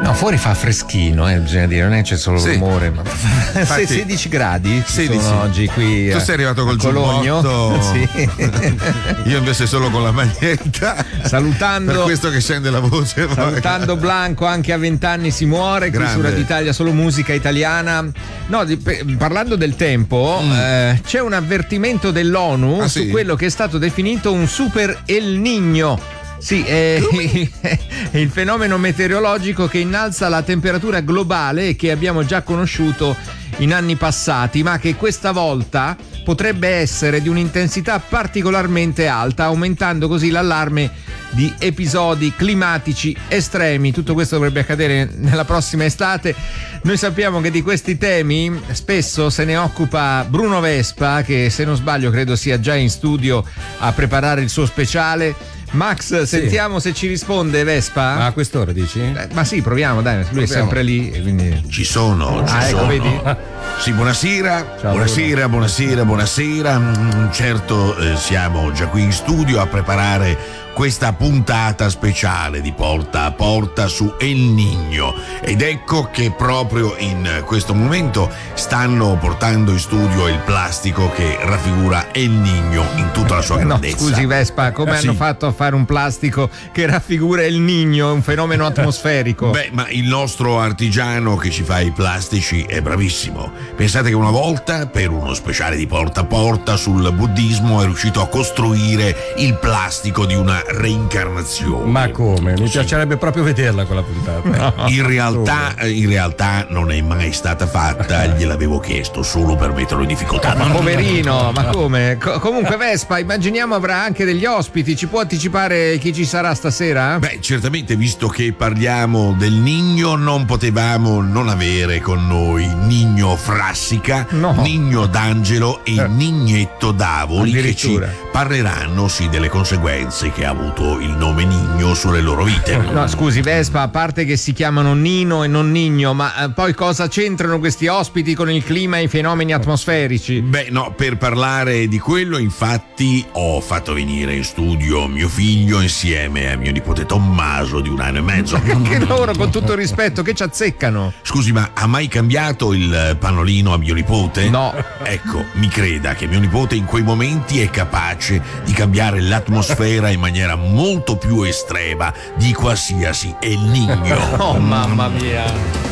No, fuori fa freschino, bisogna dire, non è c'è solo rumore, ma Infatti, 16 gradi 16 sono oggi qui. Tu sei arrivato col Cologno. giubbotto. Sì. Io invece solo con la maglietta. Salutando, per questo che scende la voce. salutando Blanco, anche a 20 anni si muore, qui Grande. su Radio Italia solo musica italiana. No, parlando del tempo, c'è un avvertimento dell'ONU su sì? quello che è stato definito un super El Niño. Sì, è il fenomeno meteorologico che innalza la temperatura globale e che abbiamo già conosciuto in anni passati, ma che questa volta potrebbe essere di un'intensità particolarmente alta, aumentando così l'allarme di episodi climatici estremi. Tutto questo dovrebbe accadere nella prossima estate. Noi sappiamo che di questi temi spesso se ne occupa Bruno Vespa, che se non sbaglio credo sia già in studio a preparare il suo speciale. Max, sentiamo se ci risponde Vespa. Ma a quest'ora dici? Ma sì, proviamo, dai, lui è sempre lì. Quindi... Ci sono. Ecco, vedi? Sì, buonasera. Ciao, buonasera. Certo, siamo già qui in studio a preparare questa puntata speciale di Porta a Porta su El Niño, ed ecco che proprio in questo momento stanno portando in studio il plastico che raffigura El Niño in tutta la sua grandezza. No, scusi Vespa, come hanno fatto a fare un plastico che raffigura El Niño, un fenomeno atmosferico? Beh, ma il nostro artigiano che ci fa i plastici è bravissimo. Pensate che una volta, per uno speciale di Porta a Porta sul buddismo, è riuscito a costruire il plastico di una reincarnazione. Ma come? Mi piacerebbe proprio vederla quella puntata. No. In realtà non è mai stata fatta, gliel'avevo chiesto solo per metterlo in difficoltà. Ma poverino, ma come? Comunque Vespa, immaginiamo avrà anche degli ospiti, ci può anticipare chi ci sarà stasera? Beh, certamente, visto che parliamo del Niño, non potevamo non avere con noi Nino Frassica, Nino D'Angelo e Nignetto Davoli, che ci parleranno delle conseguenze che ha avuto il nome Niño sulle loro vite. No, scusi Vespa, a parte che si chiamano Nino e non Nigno, ma poi cosa c'entrano questi ospiti con il clima e i fenomeni atmosferici? Beh, no, per parlare di quello, infatti, ho fatto venire in studio mio figlio insieme a mio nipote Tommaso di 1 anno e mezzo. Che loro, con tutto il rispetto, che ci azzeccano? Scusi, ma ha mai cambiato il pannolino a mio nipote? No. Ecco, mi creda che mio nipote in quei momenti è capace di cambiare l'atmosfera in maniera molto più estrema di qualsiasi El Niño. Oh, mamma mia.